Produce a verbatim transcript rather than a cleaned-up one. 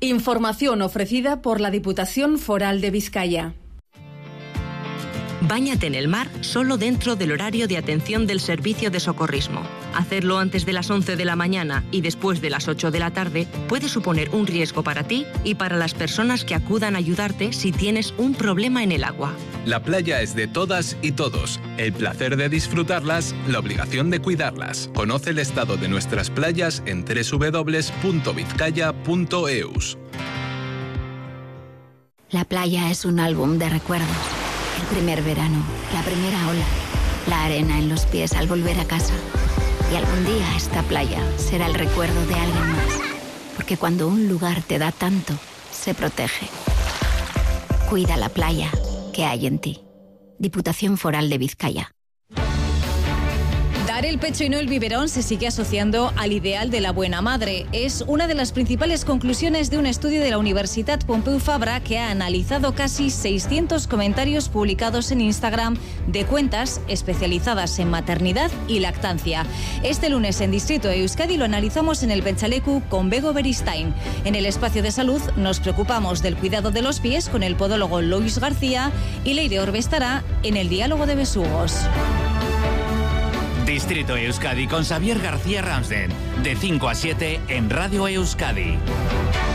Información ofrecida por la Diputación Foral de Vizcaya. Báñate en el mar solo dentro del horario de atención del servicio de socorrismo. Hacerlo antes de las once de la mañana y después de las ocho de la tarde puede suponer un riesgo para ti y para las personas que acudan a ayudarte si tienes un problema en el agua. La playa es de todas y todos. El placer de disfrutarlas, la obligación de cuidarlas. Conoce el estado de nuestras playas en doble u doble u doble u punto vizcaya punto e u s. La playa es un álbum de recuerdos. El primer verano, la primera ola, la arena en los pies al volver a casa. Y algún día esta playa será el recuerdo de alguien más. Porque cuando un lugar te da tanto, se protege. Cuida la playa que hay en ti. Diputación Foral de Vizcaya. Dar el pecho y no el biberón se sigue asociando al ideal de la buena madre. Es una de las principales conclusiones de un estudio de la Universitat Pompeu Fabra que ha analizado casi seiscientos comentarios publicados en Instagram de cuentas especializadas en maternidad y lactancia. Este lunes en Distrito Euskadi lo analizamos en el Pentsaleku con Bego Beristain. En el espacio de salud nos preocupamos del cuidado de los pies con el podólogo Luis García y Leire Orbestará en el diálogo de besugos. Distrito Euskadi con Xavier García Ramsden, de cinco a siete en Radio Euskadi.